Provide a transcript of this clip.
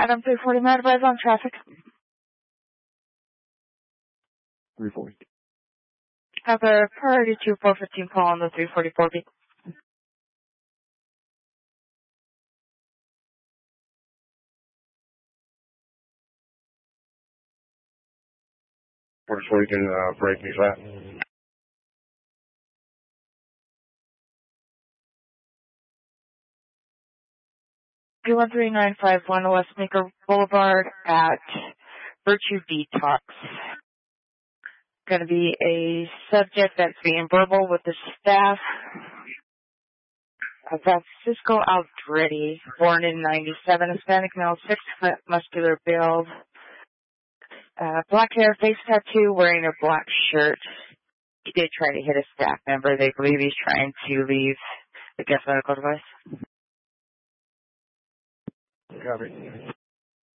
Adam 340, my advise on traffic. 340. Have a priority 2415 call on the 344B. So you can break me flat. 213951 West Maker Boulevard at Virtue Detox. Going to be a subject that's being verbal with the staff. Francisco Aldretti, born in 97, Hispanic male, 6 foot, muscular build, black hair, face tattoo, wearing a black shirt. He did try to hit a staff member. They believe he's trying to leave the guest medical device. Copy.